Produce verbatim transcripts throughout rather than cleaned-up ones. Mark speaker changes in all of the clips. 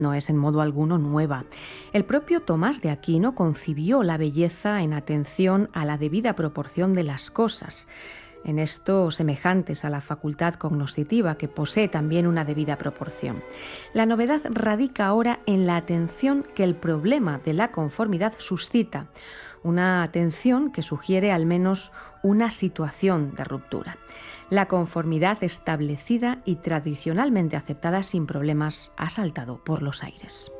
Speaker 1: no es en modo alguno nueva. El propio Tomás de Aquino concibió la belleza en atención a la debida proporción de las cosas, en esto semejantes a la facultad cognoscitiva, que posee también una debida proporción. La novedad radica ahora en la atención que el problema de la conformidad suscita, una atención que sugiere al menos una situación de ruptura. La conformidad establecida y tradicionalmente aceptada sin problemas ha saltado por los aires.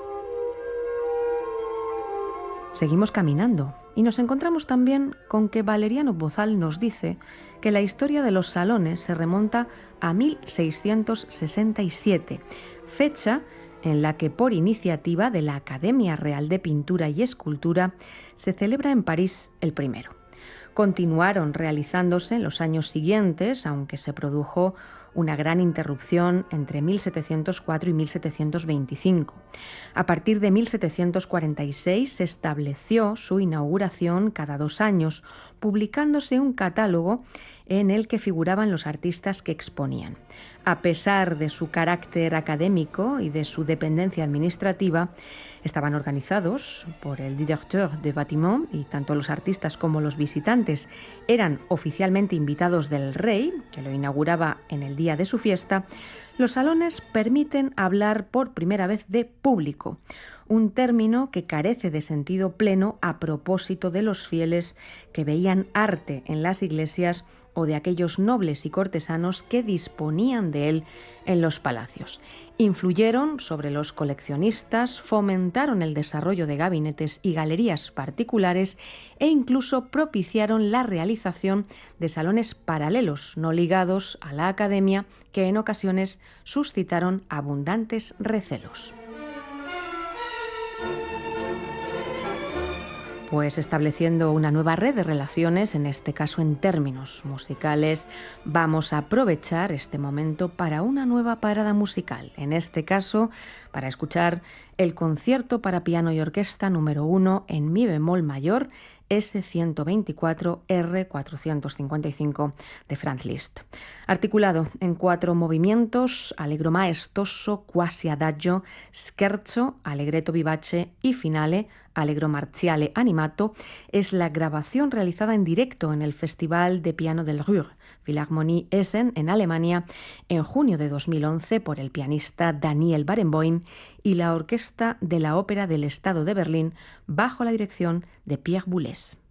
Speaker 1: Seguimos caminando y nos encontramos también con que Valeriano Bozal nos dice que la historia de los salones se remonta a mil seiscientos sesenta y siete, fecha en la que por iniciativa de la Academia Real de Pintura y Escultura se celebra en París el primero. Continuaron realizándose en los años siguientes, aunque se produjo una gran interrupción entre mil setecientos cuatro y mil setecientos veinticinco. A partir de mil setecientos cuarenta y seis se estableció su inauguración cada dos años, publicándose un catálogo en el que figuraban los artistas que exponían. A pesar de su carácter académico y de su dependencia administrativa, estaban organizados por el directeur de bâtiment y tanto los artistas como los visitantes eran oficialmente invitados del rey, que lo inauguraba en el día de su fiesta. Los salones permiten hablar por primera vez de público, un término que carece de sentido pleno a propósito de los fieles que veían arte en las iglesias o de aquellos nobles y cortesanos que disponían de él en los palacios. Influyeron sobre los coleccionistas, fomentaron el desarrollo de gabinetes y galerías particulares e incluso propiciaron la realización de salones paralelos no ligados a la academia que en ocasiones suscitaron abundantes recelos. Pues estableciendo una nueva red de relaciones, en este caso en términos musicales, vamos a aprovechar este momento para una nueva parada musical, en este caso para escuchar el concierto para piano y orquesta número uno en mi bemol mayor, ese ciento veinticuatro erre cuatrocientos cincuenta y cinco de Franz Liszt. Articulado en cuatro movimientos, allegro maestoso, quasi adagio, scherzo, allegretto vivace y finale, allegro marziale animato, es la grabación realizada en directo en el Festival de Piano del Ruhr, Philharmonie Essen, en Alemania, en junio de dos mil once por el pianista Daniel Barenboim y la Orquesta de la Ópera del Estado de Berlín bajo la dirección de Pierre Boulez.